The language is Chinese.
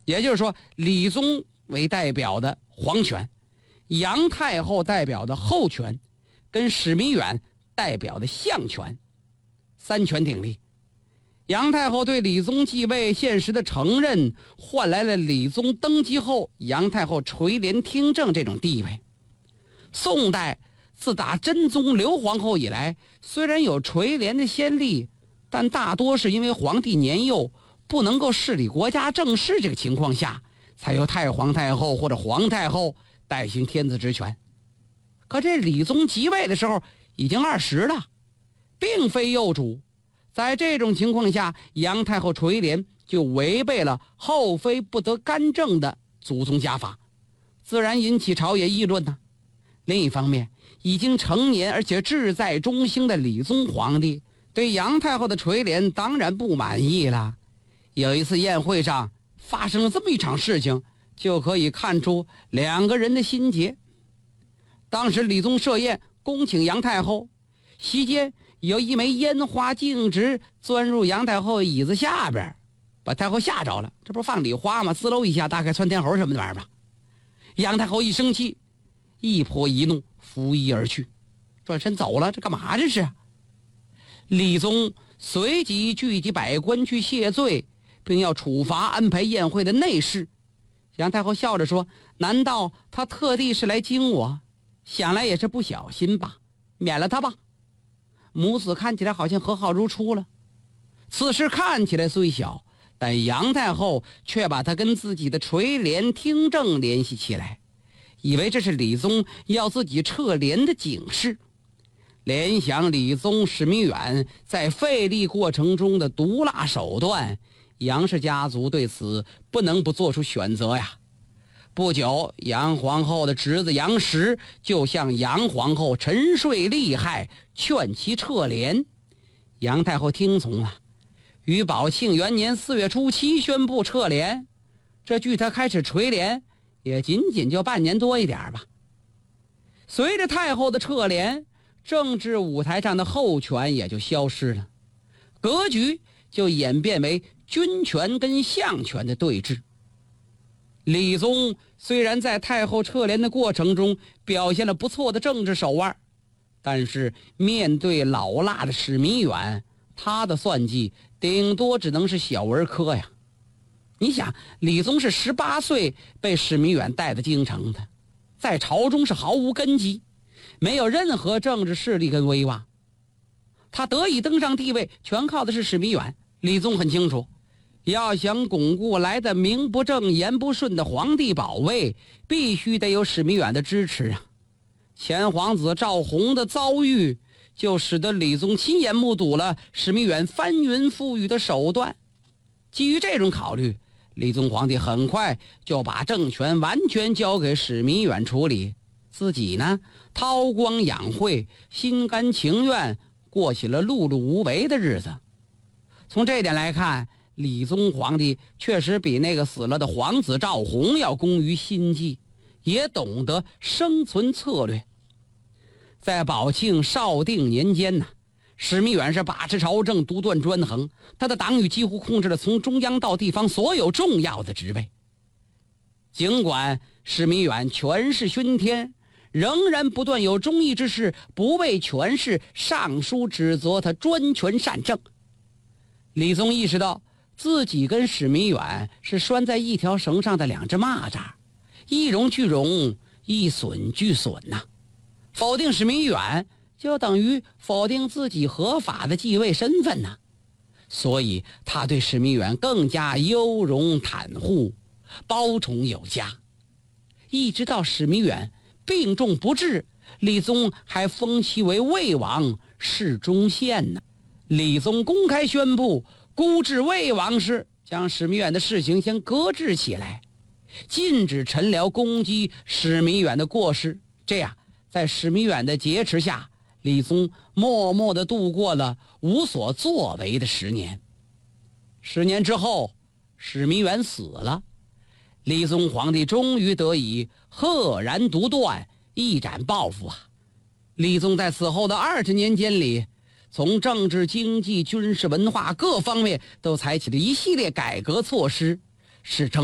也就是说，李宗为代表的皇权，杨太后代表的后权，跟史弥远代表的相权，三权鼎立。杨太后对李宗继位现实的承认，换来了李宗登基后杨太后垂帘听政这种地位。宋代自打真宗刘皇后以来，虽然有垂帘的先例，但大多是因为皇帝年幼不能够治理国家政事，这个情况下才由太皇太后或者皇太后代行天子职权。可这李宗即位的时候已经20了，并非幼主，在这种情况下，杨太后垂帘就违背了后妃不得干政的祖宗家法，自然引起朝野议论呢。另一方面，已经成年而且志在中兴的李宗皇帝对杨太后的垂帘当然不满意了。有一次宴会上发生了这么一场事情，就可以看出两个人的心结。当时李宗设宴恭请杨太后，席间有一枚烟花径直钻入杨太后椅子下边，把太后吓着了。这不是放礼花吗？滋溜一下，大概窜天猴什么的玩意儿吧。杨太后一生气，一泼一怒，拂衣而去，转身走了。这干嘛这是？李宗随即聚集百官去谢罪，并要处罚安排宴会的内侍。杨太后笑着说：“难道他特地是来惊我？想来也是不小心吧，免了他吧。”母子看起来好像和好如初了。此事看起来虽小，但杨太后却把他跟自己的垂帘听政联系起来，以为这是李宗要自己撤帘的警示。联想李宗、史弥远在废立过程中的毒辣手段，杨氏家族对此不能不做出选择呀。不久，杨皇后的侄子杨时就向杨皇后沉睡厉害，劝其撤帘。杨太后听从了，于宝庆元年4月初7宣布撤帘。这距他开始垂帘也仅仅就半年多一点吧。随着太后的撤帘，政治舞台上的后权也就消失了，格局就演变为军权跟相权的对峙。李宗虽然在太后撤帘的过程中表现了不错的政治手腕，但是面对老辣的史弥远，他的算计顶多只能是小儿科呀。你想，李宗是18岁被史弥远带到京城的，在朝中是毫无根基，没有任何政治势力跟威望，他得以登上帝位全靠的是史弥远。李宗很清楚，要想巩固来的名不正言不顺的皇帝宝位，必须得有史弥远的支持啊。前皇子赵弘的遭遇，就使得李宗亲眼目睹了史弥远翻云覆雨的手段。基于这种考虑，李宗皇帝很快就把政权完全交给史弥远处理，自己呢韬光养晦，心甘情愿过起了碌碌无为的日子。从这点来看，李宗皇帝确实比那个死了的皇子赵弘要工于心计，也懂得生存策略。在宝庆绍定年间呢，史弥远是把持朝政，独断专横，他的党羽几乎控制了从中央到地方所有重要的职位。尽管史弥远权势熏天，仍然不断有忠义之士不为权势上书指责他专权擅政。李宗意识到自己跟史弥远是拴在一条绳上的两只蚂蚱，一荣俱荣，一损俱损呐。否定史弥远就等于否定自己合法的继位身份呐。所以他对史弥远更加优容袒护，包宠有加。一直到史弥远病重不治，李宗还封其为魏王，侍中宪呢。李宗公开宣布孤置魏王室，将史弥远的事情先搁置起来，禁止臣僚攻击史弥远的过失。这样，在史弥远的劫持下，李宗默默地度过了无所作为的10年。10年之后，史弥远死了，李宗皇帝终于得以赫然独断，一展抱负啊！李宗在此后的20年间里，从政治、经济、军事、文化各方面都采取了一系列改革措施，使